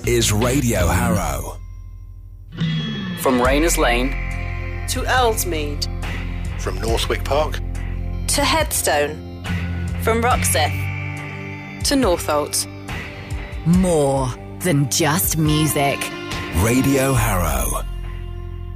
is Radio Harrow. From Rayners Lane to Ellesmead. From Northwick Park to Headstone. From Roxeth to Northolt. More than just music. Radio Harrow.